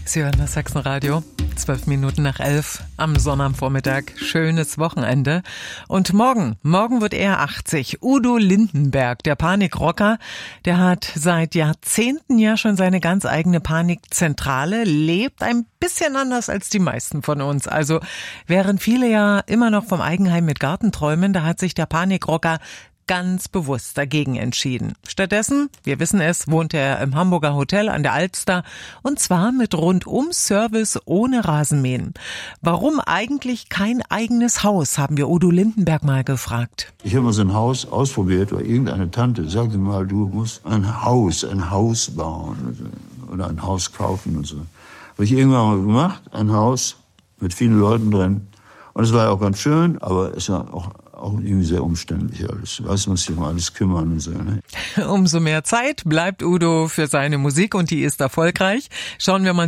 Sie hören das Sachsenradio, 12 Minuten nach 11 am Sonnabendvormittag. Schönes Wochenende. Und morgen wird er 80. Udo Lindenberg, der Panikrocker, der hat seit Jahrzehnten ja schon seine ganz eigene Panikzentrale, lebt ein bisschen anders als die meisten von uns. Also während viele ja immer noch vom Eigenheim mit Garten träumen, da hat sich der Panikrocker ganz bewusst dagegen entschieden. Stattdessen, wir wissen es, wohnt er im Hamburger Hotel an der Alster und zwar mit Rundum-Service ohne Rasenmähen. Warum eigentlich kein eigenes Haus, haben wir Udo Lindenberg mal gefragt. Ich habe mal so ein Haus ausprobiert, oder irgendeine Tante sagte mal, du musst ein Haus bauen oder ein Haus kaufen und so. Habe ich irgendwann mal gemacht, ein Haus mit vielen Leuten drin. Und es war ja auch ganz schön, aber es war auch irgendwie sehr umständlich alles. Weiß man sich um alles kümmern und so. Ne? Umso mehr Zeit bleibt Udo für seine Musik und die ist erfolgreich. Schauen wir mal